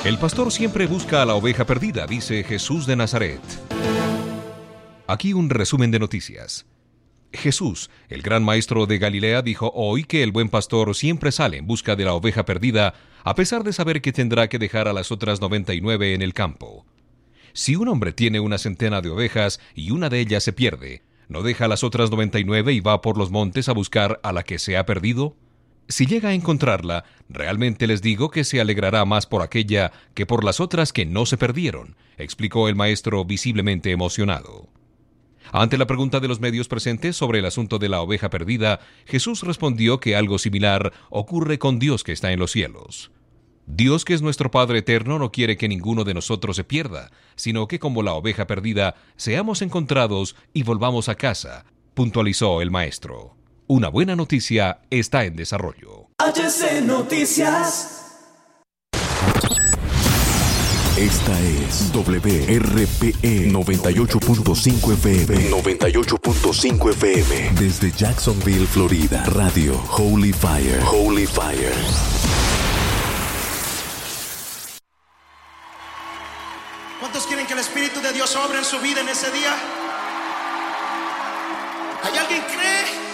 El pastor siempre busca a la oveja perdida, dice Jesús de Nazaret. Aquí un resumen de noticias. Jesús, el gran maestro de Galilea, dijo hoy que el buen pastor siempre sale en busca de la oveja perdida, a pesar de saber que tendrá que dejar a las otras 99 en el campo. Si un hombre tiene una centena de ovejas y una de ellas se pierde, ¿no deja a las otras 99 y va por los montes a buscar a la que se ha perdido? Si llega a encontrarla, realmente les digo que se alegrará más por aquella que por las otras que no se perdieron, explicó el maestro visiblemente emocionado. Ante la pregunta de los medios presentes sobre el asunto de la oveja perdida, Jesús respondió que algo similar ocurre con Dios que está en los cielos. Dios, que es nuestro Padre eterno, no quiere que ninguno de nosotros se pierda, sino que como la oveja perdida, seamos encontrados y volvamos a casa, puntualizó el maestro. Una buena noticia está en desarrollo. HC Noticias. Esta es WRPE 98.5 FM. 98.5 FM. Desde Jacksonville, Florida. Radio Holy Fire. Holy Fire. ¿Cuántos quieren que el Espíritu de Dios obre en su vida en ese día? ¿Hay alguien que cree?